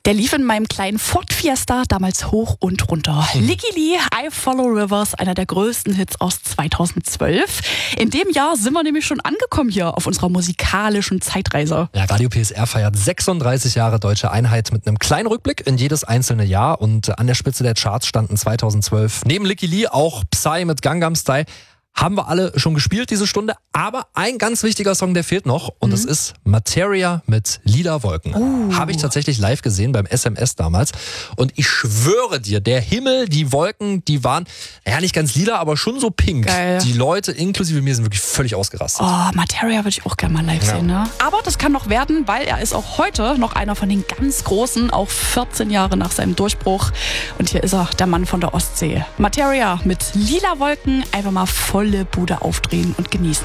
Der lief in meinem kleinen Ford Fiesta damals hoch und runter. Lykke Li, I Follow Rivers, einer der größten Hits aus 2012. In dem Jahr sind wir nämlich schon angekommen hier auf unserer musikalischen Zeitreise. Ja, Radio PSR feiert 36 Jahre deutsche Einheit mit einem kleinen Rückblick in jedes einzelne Jahr. Und an der Spitze der Charts standen 2012 neben Lykke Li auch Psy mit Gangnam Style. Haben wir alle schon gespielt diese Stunde, aber ein ganz wichtiger Song, der fehlt noch und es ist Materia mit Lila Wolken. Habe ich tatsächlich live gesehen beim SMS damals und ich schwöre dir, der Himmel, die Wolken, die waren ja nicht ganz lila, aber schon so pink. Geil. Die Leute inklusive mir sind wirklich völlig ausgerastet. Oh, Materia würde ich auch gerne mal live sehen, ne? Aber das kann noch werden, weil er ist auch heute noch einer von den ganz Großen, auch 14 Jahre nach seinem Durchbruch. Und hier ist er, der Mann von der Ostsee. Materia mit Lila Wolken, einfach mal volle Bude aufdrehen und genießen.